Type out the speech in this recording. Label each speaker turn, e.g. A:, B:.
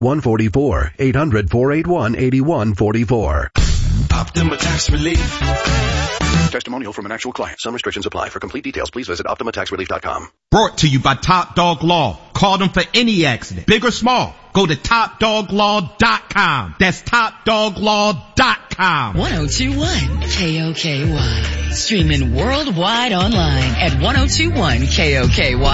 A: 144. 800-481-8144.
B: Optima Tax Relief.
A: Testimonial from an actual client. Some restrictions apply. For complete details, please visit OptimaTaxRelief.com.
C: Brought to you by Top Dog Law. Call them for any accident, big or small. Go to TopDogLaw.com. That's TopDogLaw.com.
D: 1021 KOKY. Streaming worldwide online at 1021 KOKY.